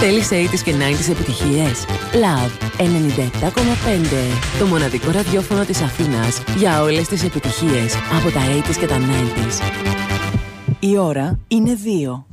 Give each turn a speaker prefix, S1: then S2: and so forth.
S1: Θέλεις 80's και 90's επιτυχίες? Love 97,5. Το μοναδικό ραδιόφωνο της Αθήνας για όλες τις επιτυχίες από τα 80's και τα 90's.
S2: Η ώρα είναι 2.